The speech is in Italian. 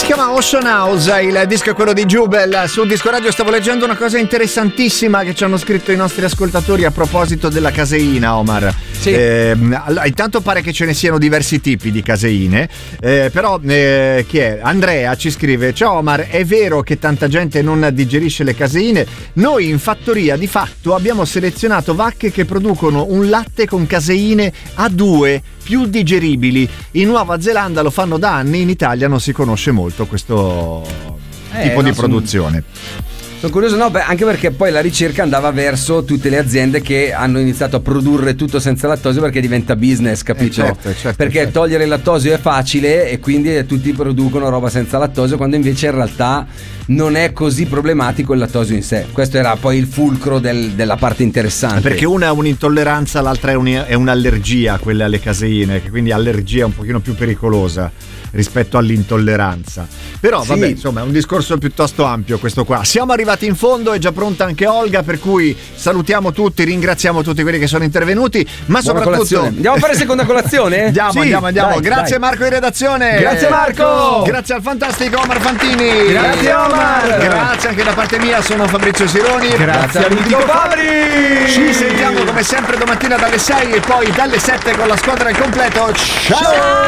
chiama Ocean House, il disco è quello di Jubel. Su Disco Radio stavo leggendo una cosa interessantissima che ci hanno scritto i nostri ascoltatori a proposito della caseina, Omar. Sì. Intanto pare che ce ne siano diversi tipi di caseine, però chi è? Andrea ci scrive: ciao Omar, è vero che tanta gente non digerisce le caseine? Noi in fattoria di fatto abbiamo selezionato vacche che producono un latte con caseine A2 più digeribili. In Nuova Zelanda lo fanno da anni, in Italia non si conosce molto questo tipo di produzione. Sono curioso, no, anche perché poi la ricerca andava verso tutte le aziende che hanno iniziato a produrre tutto senza lattosio perché diventa business, capito? Certo, perché togliere il lattosio è facile e quindi tutti producono roba senza lattosio, quando invece in realtà non è così problematico il lattosio in sé. Questo era poi il fulcro della parte interessante. Perché una è un'intolleranza, l'altra è un'allergia, quelle alle caseine, che quindi allergia è un pochino più pericolosa rispetto all'intolleranza. Però vabbè, insomma, è un discorso piuttosto ampio questo qua. Siamo arrivati in fondo, è già pronta anche Olga, per cui salutiamo tutti, ringraziamo tutti quelli che sono intervenuti, ma buona soprattutto colazione. Andiamo a fare seconda colazione? Andiamo. Dai, grazie dai. Marco in redazione. Grazie Marco. Grazie al fantastico Omar Fantini. Grazie Omar. Grazie anche da parte mia, sono Fabrizio Sironi. Grazie al mitico Fabri. Ci sentiamo come sempre domattina dalle 6 e poi dalle 7 con la squadra al completo. Ciao.